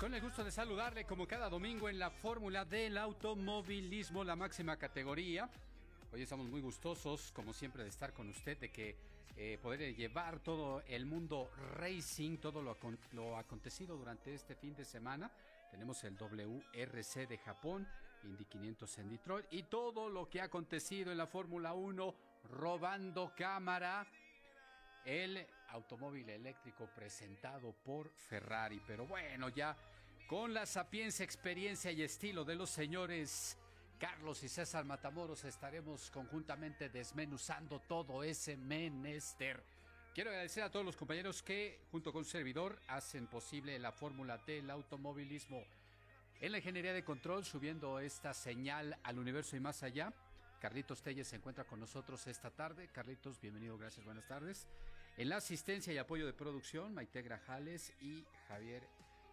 Con el gusto de saludarle como cada domingo en la fórmula del automovilismo, la máxima categoría. Hoy estamos muy gustosos, como siempre, de estar con usted, de que poder llevar todo el mundo racing, todo lo acontecido durante este fin de semana. Tenemos el WRC de Japón, Indy 500 en Detroit y todo lo que ha acontecido en la Fórmula 1, robando cámara. El automóvil eléctrico presentado por Ferrari. Pero bueno, ya con la sapiencia, experiencia y estilo de los señores Carlos y César Matamoros estaremos conjuntamente desmenuzando todo ese menester. Quiero agradecer a todos los compañeros que, junto con su servidor, hacen posible la fórmula del automovilismo. En la ingeniería de control, subiendo esta señal al universo y más allá, Carlitos Telles se encuentra con nosotros esta tarde. Carlitos, bienvenido, gracias, buenas tardes. En la asistencia y apoyo de producción, Maite Grajales y Javier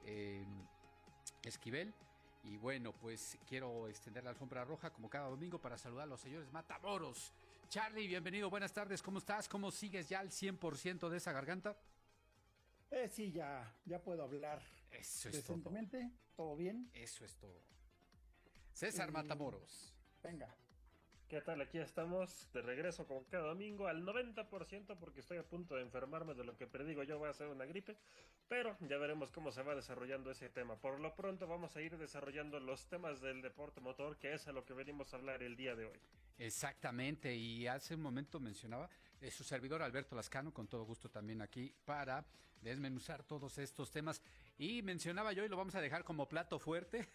Esquivel. Y bueno, pues quiero extender la alfombra roja como cada domingo para saludar a los señores Matamoros. Charlie, bienvenido, buenas tardes, ¿cómo estás? ¿Cómo sigues ya al 100% de esa garganta? Sí, ya puedo hablar. Eso es decentemente, todo bien. Eso es todo. César Matamoros. Venga. ¿Qué tal? Aquí estamos de regreso como cada domingo al 90% porque estoy a punto de enfermarme de lo que predigo yo va a ser una gripe, pero ya veremos cómo se va desarrollando ese tema. Por lo pronto vamos a ir desarrollando los temas del deporte motor, que es a lo que venimos a hablar el día de hoy. Exactamente, y hace un momento mencionaba su servidor Alberto Lascano, con todo gusto también aquí para desmenuzar todos estos temas, y mencionaba yo, y lo vamos a dejar como plato fuerte,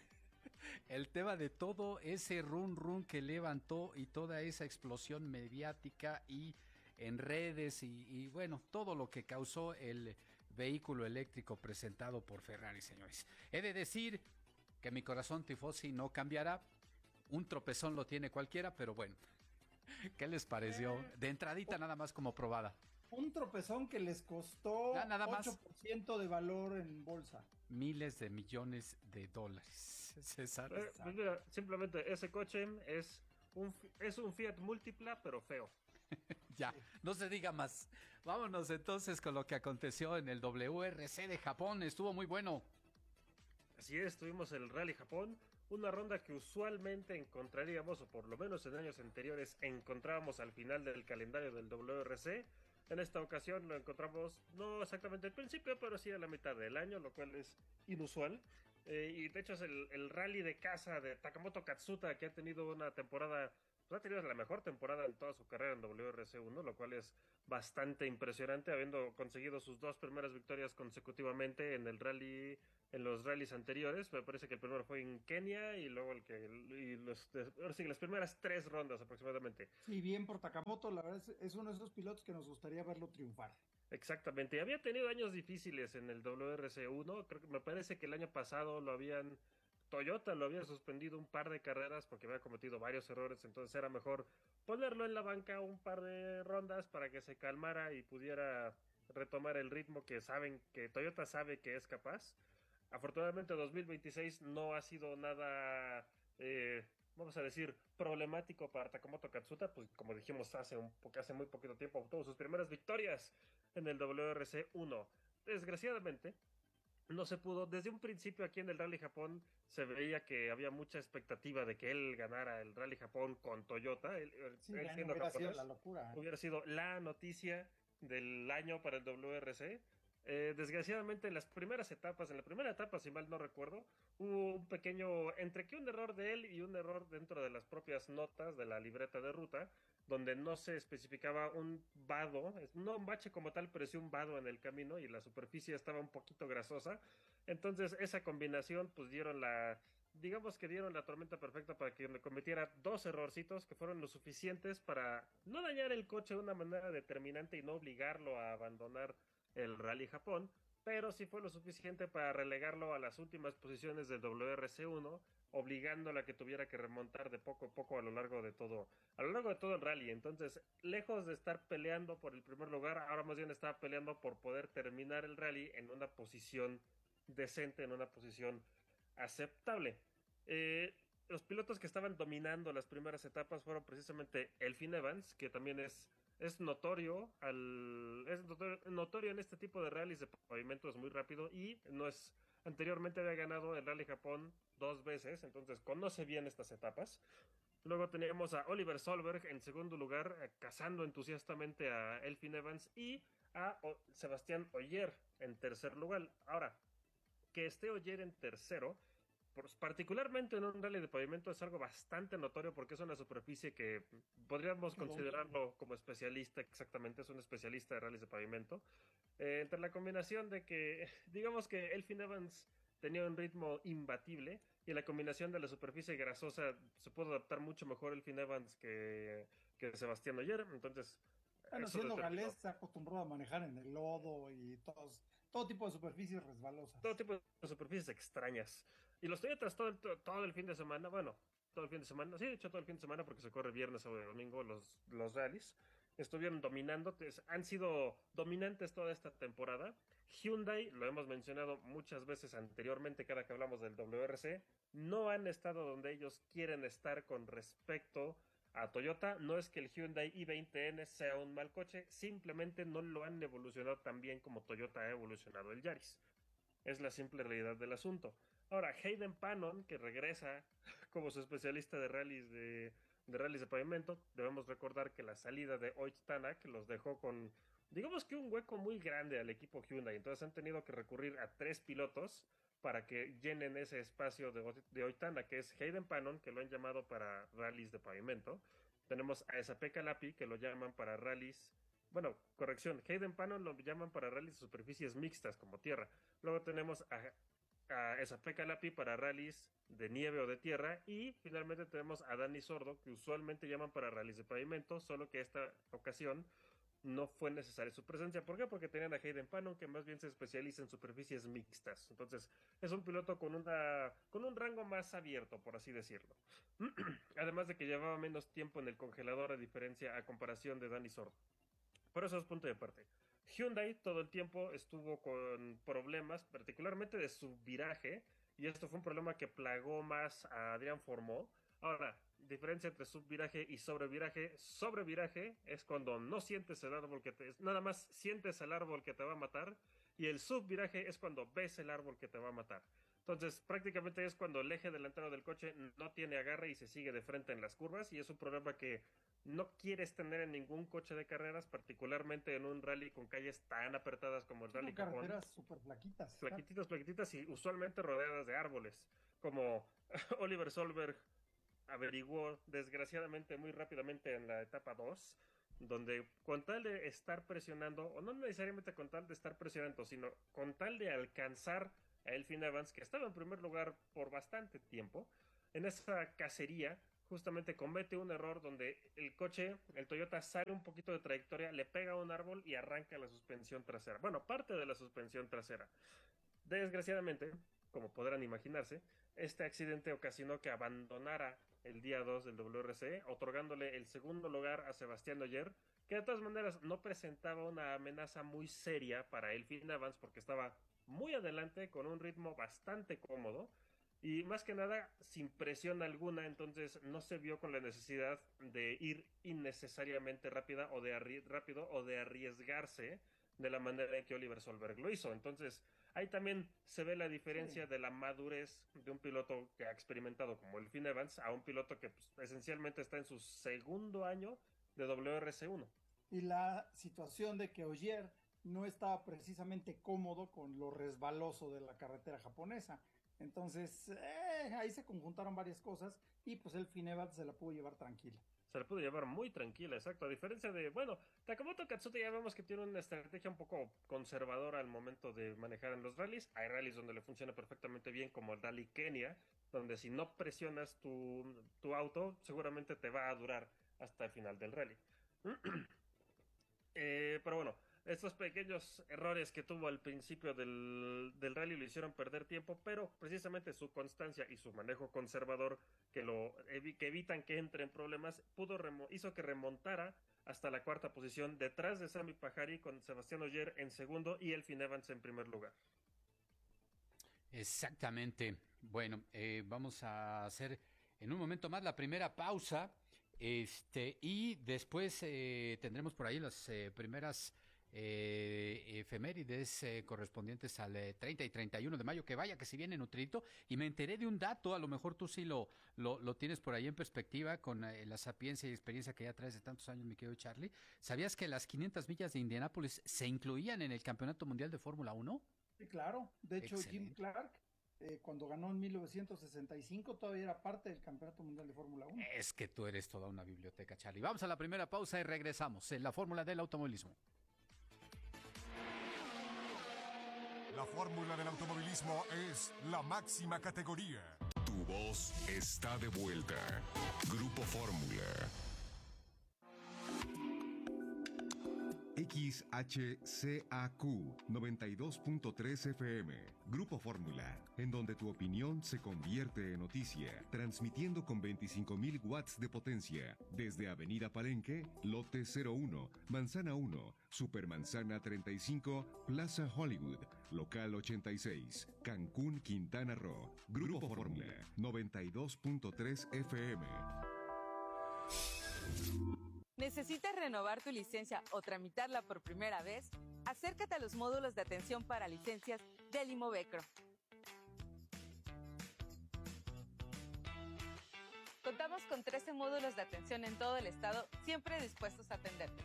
el tema de todo ese run que levantó y toda esa explosión mediática y en redes y bueno, todo lo que causó el vehículo eléctrico presentado por Ferrari, señores. He de decir que mi corazón tifosi no cambiará, un tropezón lo tiene cualquiera, pero bueno, ¿qué les pareció? De entradita nada más como probada. Un tropezón que les costó nada más 8% de valor en bolsa. Miles de millones de dólares, César. Pues mira, simplemente ese coche es un Fiat Multipla, pero feo. Ya, no se diga más. Vámonos entonces con lo que aconteció en el WRC de Japón. Estuvo muy bueno. Así es, tuvimos el Rally Japón, una ronda que usualmente encontraríamos, o por lo menos en años anteriores encontrábamos al final del calendario del WRC. En esta ocasión lo encontramos no exactamente al principio, pero sí a la mitad del año, lo cual es inusual. Y de hecho es el rally de casa de Takamoto Katsuta, que ha tenido una temporada, pues ha tenido la mejor temporada en toda su carrera en WRC 1, lo cual es bastante impresionante, habiendo conseguido sus dos primeras victorias consecutivamente en el rally, en los rallies anteriores. Me parece que el primero fue en Kenia y luego ahora sí, las primeras 3 rondas aproximadamente. Sí, bien por Takamoto, la verdad es uno de esos pilotos que nos gustaría verlo triunfar. Exactamente, y había tenido años difíciles en el WRC1, creo que me parece que el año pasado Toyota lo había suspendido un par de carreras porque había cometido varios errores, entonces era mejor ponerlo en la banca un par de rondas para que se calmara y pudiera retomar el ritmo que Toyota sabe que es capaz. Afortunadamente 2026 no ha sido nada, vamos a decir, problemático para Takamoto Katsuta, pues como dijimos hace muy poquito tiempo obtuvo sus primeras victorias en el WRC 1. Desgraciadamente no se pudo. Desde un principio aquí en el Rally Japón se veía que había mucha expectativa de que él ganara el Rally Japón con Toyota. Él siendo hubiera sido japonés, la locura. hubiera sido la noticia del año para el WRC. Desgraciadamente en la primera etapa, si mal no recuerdo, hubo un pequeño, entre que un error de él y un error dentro de las propias notas de la libreta de ruta, donde no se especificaba un vado, no un bache como tal, pero sí un vado en el camino y la superficie estaba un poquito grasosa. Entonces esa combinación pues digamos que dieron la tormenta perfecta para que me cometiera 2 errorcitos que fueron lo suficientes para no dañar el coche de una manera determinante y no obligarlo a abandonar el Rally Japón, pero sí fue lo suficiente para relegarlo a las últimas posiciones del WRC1, obligándolo a que tuviera que remontar de poco a poco a lo largo de todo el rally. Entonces, lejos de estar peleando por el primer lugar, ahora más bien estaba peleando por poder terminar el rally en una posición decente, en una posición aceptable. Los pilotos que estaban dominando las primeras etapas fueron precisamente Elfyn Evans, que también es notorio en este tipo de rallies de pavimento, es muy rápido y no es Anteriormente había ganado el Rally Japón 2 veces, entonces conoce bien estas etapas. Luego teníamos a Oliver Solberg en segundo lugar, cazando entusiastamente a Elfyn Evans, y a Sebastián Ogier en tercer lugar. Ahora, que esté Ogier en tercero, pues, particularmente en un rally de pavimento, es algo bastante notorio porque es una superficie que podríamos considerarlo como especialista. Exactamente, es un especialista de rallies de pavimento. Entre la combinación de que, digamos que Elfyn Evans tenía un ritmo imbatible, y la combinación de la superficie grasosa se puede adaptar mucho mejor Elfyn Evans que Sebastián Ogier. Entonces, Bueno, eso siendo determinó. galés, se acostumbró a manejar en el lodo y todo tipo de superficies resbalosas. Todo tipo de superficies extrañas. Y los Toyotas todo el fin de semana, bueno, todo el fin de semana, sí, de hecho todo el fin de semana porque se corre viernes o domingo los rallies, estuvieron dominando, han sido dominantes toda esta temporada. Hyundai, lo hemos mencionado muchas veces anteriormente cada que hablamos del WRC, no han estado donde ellos quieren estar con respecto a Toyota. No es que el Hyundai i20N sea un mal coche, simplemente no lo han evolucionado tan bien como Toyota ha evolucionado el Yaris. Es la simple realidad del asunto. Ahora, Hayden Pannon, que regresa como su especialista de rallies de pavimento, debemos recordar que la salida de Oyt Tanak los dejó con, digamos que un hueco muy grande al equipo Hyundai. Entonces han tenido que recurrir a 3 pilotos para que llenen ese espacio de Oyt Tanak, que es Hayden Pannon, que lo han llamado para rallies de pavimento. Tenemos a Esapé Calapi, que lo llaman para rallies. Bueno, corrección, Hayden Pannon lo llaman para rallies de superficies mixtas como tierra. Luego tenemos a Esapé Calapi para rallies de nieve o de tierra, y finalmente tenemos a Dani Sordo, que usualmente llaman para rallies de pavimento, solo que esta ocasión no fue necesaria su presencia. ¿Por qué? Porque tenían a Hayden Pannon, que más bien se especializa en superficies mixtas. Entonces, es un piloto con un rango más abierto, por así decirlo. Además de que llevaba menos tiempo en el congelador a comparación de Dani Sordo. Pero eso es punto de aparte. Hyundai todo el tiempo estuvo con problemas, particularmente de subviraje, y esto fue un problema que plagó más a Adrián Formó. Ahora, diferencia entre subviraje y sobreviraje es cuando no sientes el árbol nada más sientes el árbol que te va a matar, y el subviraje es cuando ves el árbol que te va a matar. Entonces, prácticamente es cuando el eje delantero del coche no tiene agarre y se sigue de frente en las curvas, y es un problema que no quieres tener en ningún coche de carreras, particularmente en un rally con calles tan apretadas como el Rally Japón. Carreteras súper flaquitas. Flaquititas y usualmente rodeadas de árboles, como Oliver Solberg averiguó desgraciadamente muy rápidamente en la etapa 2, donde con tal de estar presionando, o no necesariamente con tal de estar presionando, sino con tal de alcanzar a Elfyn Evans, que estaba en primer lugar por bastante tiempo, en esa cacería justamente comete un error donde el Toyota sale un poquito de trayectoria, le pega a un árbol y arranca la suspensión trasera. Bueno, parte de la suspensión trasera. Desgraciadamente, como podrán imaginarse, este accidente ocasionó que abandonara el día 2 del WRC, otorgándole el segundo lugar a Sebastián Ogier, que de todas maneras no presentaba una amenaza muy seria para Elfyn Evans porque estaba muy adelante con un ritmo bastante cómodo y más que nada sin presión alguna. Entonces no se vio con la necesidad de ir innecesariamente rápido o de arriesgarse de la manera en que Oliver Solberg lo hizo. Entonces ahí también se ve la diferencia de la madurez de un piloto que ha experimentado como Elfyn Evans a un piloto que pues, esencialmente está en su segundo año de WRC1. Y la situación de que Ogier no estaba precisamente cómodo con lo resbaloso de la carretera japonesa. Entonces, ahí se conjuntaron varias cosas y pues Elfyn Evans se la pudo llevar tranquila. Se la pudo llevar muy tranquila, exacto. A diferencia de, bueno, Takamoto Katsuta ya vemos que tiene una estrategia un poco conservadora al momento de manejar en los rallies. Hay rallies donde le funciona perfectamente bien, como el Rally Kenia, donde si no presionas tu auto, seguramente te va a durar hasta el final del rally. Pero bueno, estos pequeños errores que tuvo al principio del rally lo hicieron perder tiempo, pero precisamente su constancia y su manejo conservador que evitan que entre en problemas hizo que remontara hasta la cuarta posición detrás de Sami Pajari, con Sebastián Ogier en segundo y Elfyn Evans en primer lugar. Exactamente. Bueno, vamos a hacer en un momento más la primera pausa. Y después tendremos por ahí las primeras efemérides correspondientes al 30 y 31 de mayo, que vaya que si viene nutrito, y me enteré de un dato, a lo mejor tú sí lo tienes por ahí en perspectiva con la sapiencia y experiencia que ya traes de tantos años, mi querido Charlie. ¿Sabías que las 500 millas de Indianápolis se incluían en el Campeonato Mundial de Fórmula 1? Sí, claro. De hecho, Excelente. Jim Clark, cuando ganó en 1965, todavía era parte del Campeonato Mundial de Fórmula 1. Es que tú eres toda una biblioteca, Charlie. Vamos a la primera pausa y regresamos en la fórmula del automovilismo. La fórmula del automovilismo es la máxima categoría. Tu voz está de vuelta. Grupo Fórmula. XHCAQ 92.3 FM, Grupo Fórmula, en donde tu opinión se convierte en noticia, transmitiendo con 25,000 watts de potencia, desde Avenida Palenque, Lote 01, Manzana 1, Supermanzana 35, Plaza Hollywood, Local 86, Cancún, Quintana Roo, Grupo Fórmula, 92.3 FM. ¿Necesitas renovar tu licencia o tramitarla por primera vez? Acércate a los módulos de atención para licencias del Imovecro. Contamos con 13 módulos de atención en todo el estado, siempre dispuestos a atenderte.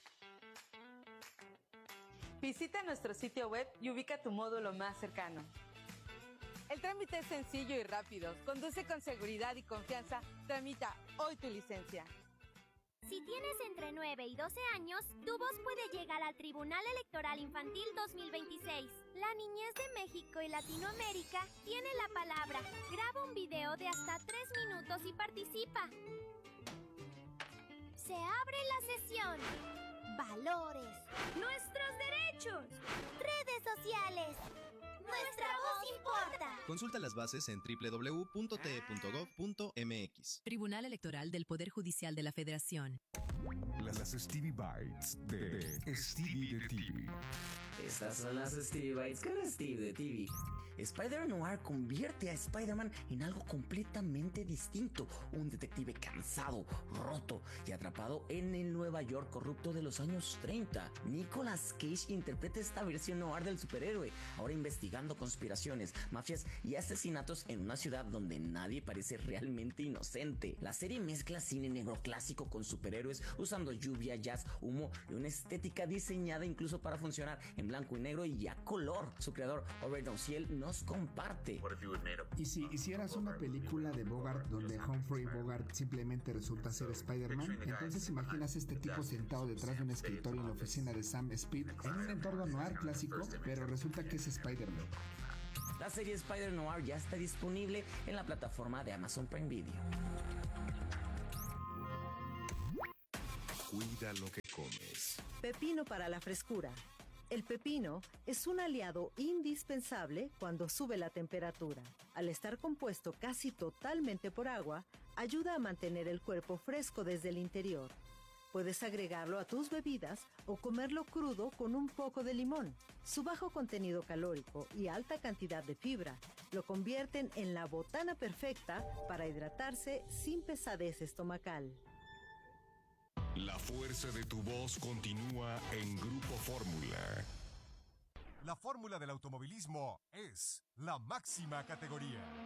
Visita nuestro sitio web y ubica tu módulo más cercano. El trámite es sencillo y rápido. Conduce con seguridad y confianza. Tramita hoy tu licencia. Si tienes entre 9 y 12 años, tu voz puede llegar al Tribunal Electoral Infantil 2026. La niñez de México y Latinoamérica tiene la palabra. Graba un video de hasta 3 minutos y participa. Se abre la sesión. Valores. Nuestros derechos. Redes sociales. Nuestra voz importa. Consulta las bases en www.te.gov.mx. Tribunal Electoral del Poder Judicial de la Federación. Las Stevie Bites de Stevie de TV. Estas son las Stevie Bites con Steve de TV. Spider-Noir convierte a Spider-Man en algo completamente distinto. Un detective cansado, roto y atrapado en el Nueva York corrupto de los años 30. Nicolas Cage interpreta esta versión noir del superhéroe, ahora investigando conspiraciones, mafias y asesinatos en una ciudad donde nadie parece realmente inocente. La serie mezcla cine negro clásico con superhéroes, usando lluvia, jazz, humo y una estética diseñada incluso para funcionar en blanco y negro y a color. Su creador, Robert Ociel, nos comparte. Y si hicieras una película de Bogart donde Humphrey Bogart simplemente resulta ser Spider-Man, entonces imaginas este tipo sentado detrás de un escritorio en la oficina de Sam Speed en un entorno noir clásico, pero resulta que es Spider-Man. La serie Spider-Noir ya está disponible en la plataforma de Amazon Prime Video. Cuida lo que comes. Pepino para la frescura. El pepino es un aliado indispensable cuando sube la temperatura. Al estar compuesto casi totalmente por agua, ayuda a mantener el cuerpo fresco desde el interior. Puedes agregarlo a tus bebidas o comerlo crudo con un poco de limón. Su bajo contenido calórico y alta cantidad de fibra lo convierten en la botana perfecta para hidratarse sin pesadez estomacal. La fuerza de tu voz continúa en Grupo Fórmula. La fórmula del automovilismo es la máxima categoría.